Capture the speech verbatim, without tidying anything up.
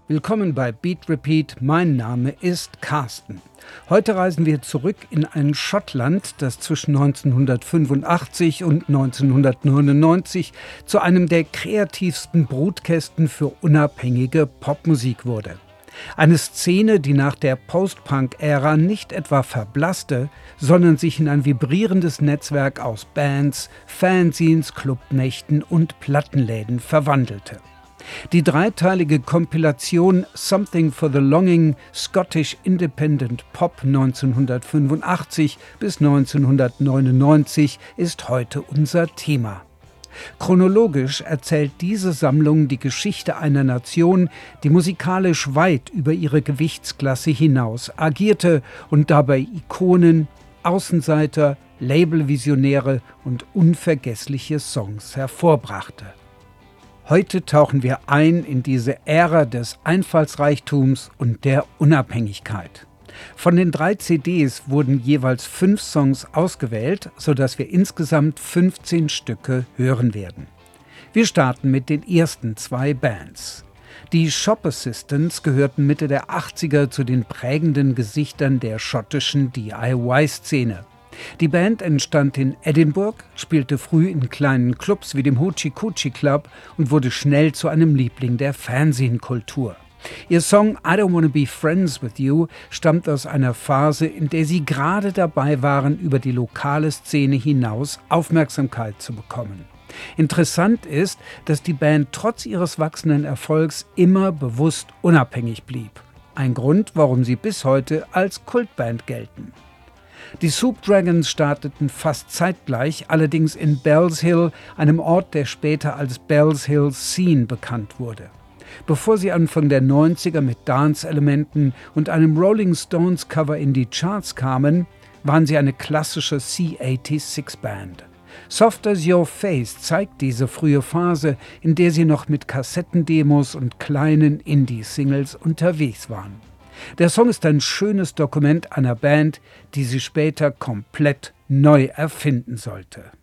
Willkommen bei Beat Repeat, mein Name ist Carsten. Heute reisen wir zurück in ein Schottland, das zwischen neunzehnhundertfünfundachtzig und neunzehnhundertneunundneunzig zu einem der kreativsten Brutkästen für unabhängige Popmusik wurde. Eine Szene, die nach der Post-Punk-Ära nicht etwa verblasste, sondern sich in ein vibrierendes Netzwerk aus Bands, Fanzines, Clubnächten und Plattenläden verwandelte. Die dreiteilige Kompilation Something for the Longing Scottish Independent Pop neunzehnhundertfünfundachtzig bis neunzehnhundertneunundneunzig ist heute unser Thema. Chronologisch erzählt diese Sammlung die Geschichte einer Nation, die musikalisch weit über ihre Gewichtsklasse hinaus agierte und dabei Ikonen, Außenseiter, Labelvisionäre und unvergessliche Songs hervorbrachte. Heute tauchen wir ein in diese Ära des Einfallsreichtums und der Unabhängigkeit. Von den drei C Ds wurden jeweils fünf Songs ausgewählt, sodass wir insgesamt fünfzehn Stücke hören werden. Wir starten mit den ersten zwei Bands. Die Shop Assistants gehörten Mitte der achtziger zu den prägenden Gesichtern der schottischen D I Y-Szene. Die Band entstand in Edinburgh, spielte früh in kleinen Clubs wie dem Hoochie Coochie Club und wurde schnell zu einem Liebling der Fanzine-Kultur. Ihr Song I Don't Wanna Be Friends With You stammt aus einer Phase, in der sie gerade dabei waren, über die lokale Szene hinaus Aufmerksamkeit zu bekommen. Interessant ist, dass die Band trotz ihres wachsenden Erfolgs immer bewusst unabhängig blieb. Ein Grund, warum sie bis heute als Kultband gelten. Die Soup Dragons starteten fast zeitgleich, allerdings in Bellshill, einem Ort, der später als Bellshill Scene bekannt wurde. Bevor sie Anfang der neunziger mit Dance-Elementen und einem Rolling Stones-Cover in die Charts kamen, waren sie eine klassische C sechsundachtzig-Band. Soft as Your Face zeigt diese frühe Phase, in der sie noch mit Kassettendemos und kleinen Indie-Singles unterwegs waren. Der Song ist ein schönes Dokument einer Band, die sie später komplett neu erfinden sollte.